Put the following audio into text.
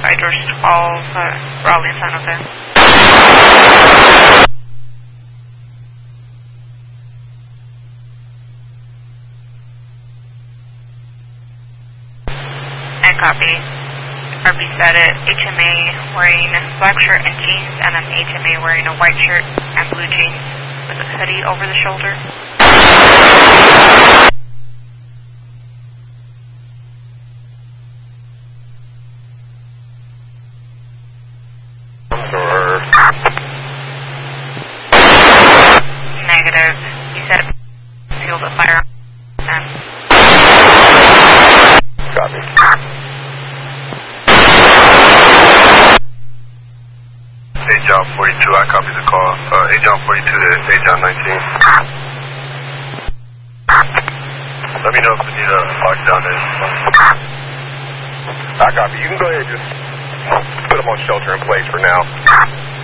Sky George 12, Raleigh, San Jose. And copy. RV status, HMA wearing black shirt and jeans, and then HMA wearing a white shirt and blue jeans with a hoodie over the shoulder. Negative. You said field of fire. Copy. John 42, I copy the call. John 42 to John 19. Let me know if we need a lockdown there. I copy. You can go ahead and just put them on shelter in place for now.